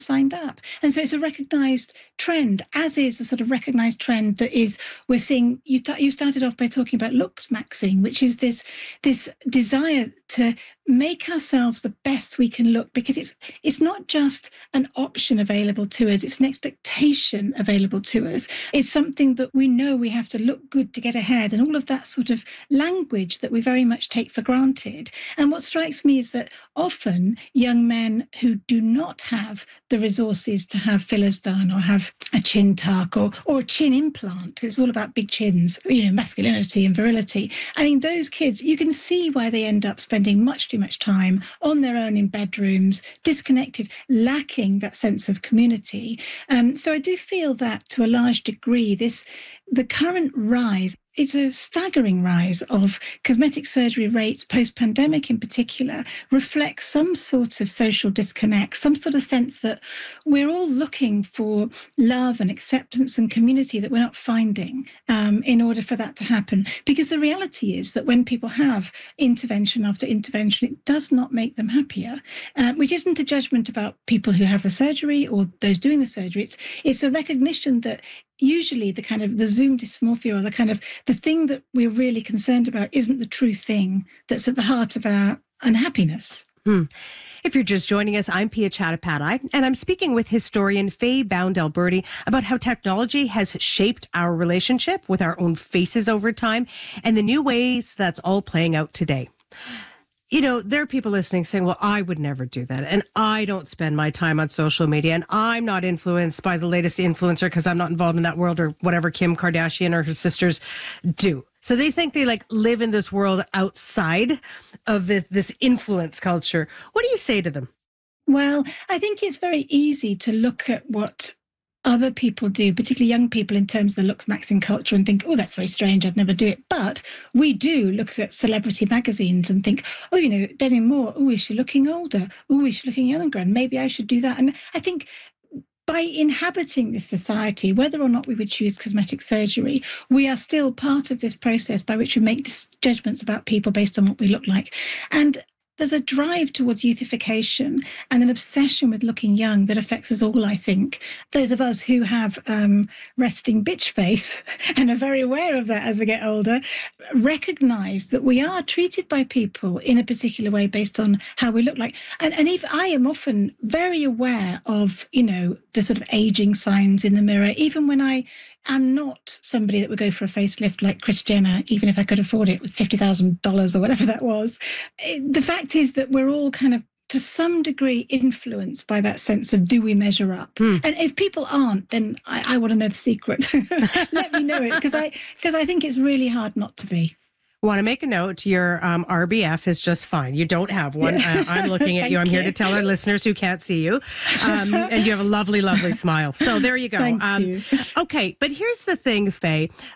signed up. And so it's a recognized trend, as is a sort of recognized trend that is, we're seeing, you started off by talking about looks, Maxine, which is this desire to make ourselves the best we can look, because it's not just an option available to us, it's an expectation available to us. It's something that we know we have to look good to get ahead, and all of that sort of language that we very much take for granted. And what strikes me is that often young men who do not have the resources to have fillers done or have a chin tuck or a chin implant, it's all about big chins, masculinity and virility. I mean, those kids, you can see why they end up spending much too much time on their own in bedrooms, disconnected, lacking that sense of community. So I do feel that to a large degree, the current rise, it's a staggering rise of cosmetic surgery rates post-pandemic in particular, reflects some sort of social disconnect, some sort of sense that we're all looking for love and acceptance and community that we're not finding in order for that to happen. Because the reality is that when people have intervention after intervention, it does not make them happier, which isn't a judgment about people who have the surgery or those doing the surgery. It's a recognition that usually the kind of the Zoom dysmorphia, or the thing that we're really concerned about, isn't the true thing that's at the heart of our unhappiness. If you're just joining us, I'm Pia Chattopadhyay, and I'm speaking with historian Faye Bound-Alberti about how technology has shaped our relationship with our own faces over time and the new ways that's all playing out today. There are people listening saying, well, I would never do that. And I don't spend my time on social media. And I'm not influenced by the latest influencer because I'm not involved in that world, or whatever Kim Kardashian or her sisters do. So they think they live in this world outside of this influence culture. What do you say to them? Well, I think it's very easy to look at what other people do, particularly young people, in terms of the looks maxing culture, and think, oh, that's very strange, I'd never do it. But we do look at celebrity magazines and think, oh, Demi Moore, oh, is she looking older? Oh, is she looking younger? And maybe I should do that. And I think by inhabiting this society, whether or not we would choose cosmetic surgery, we are still part of this process by which we make these judgments about people based on what we look like. And there's a drive towards youthification and an obsession with looking young that affects us all, I think. Those of us who have resting bitch face and are very aware of that as we get older, recognise that we are treated by people in a particular way based on how we look like. And even I am often very aware of, the sort of ageing signs in the mirror, even when I'm not somebody that would go for a facelift like Kris Jenner, even if I could afford it with $50,000 or whatever that was. The fact is that we're all kind of, to some degree, influenced by that sense of, do we measure up? And if people aren't, then I want to know the secret. Let me know it, because I think it's really hard not to be. Want to make a note, your RBF is just fine. You don't have one. I'm looking at you. I'm here to tell our listeners who can't see you. And you have a lovely, lovely smile. So there you go. Thank you. Okay, but here's the thing, Faye.